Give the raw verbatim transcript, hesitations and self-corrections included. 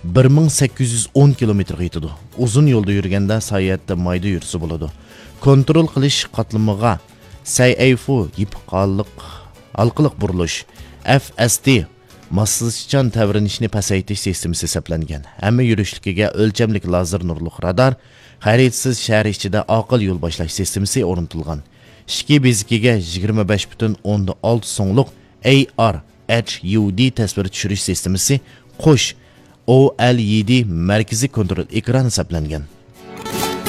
bir ming sakkiz yuz o'n kilometrga yetadi. Uzun yo'lda yurganda sayohatda mayda yursa bo'ladi. Kontrol qilish qatlamiga S A F U yipqanliq halqiliq burilish, F S T massivchan tavrinishni pasaytirish sistemasi hisoblangan. Hamma yurishligiga o'lchamlik lazer nurliq radar, xaritsiz shahar ichida aql yo'l boshlash sistemasi o'rnatilgan. Ishki bezikiga yigirma besh butun o'ndan olti so'mlik A R H U D tasvir tushirish sistemasi qo'sh O L E D markaziy kontrol ekrani hisoblangan.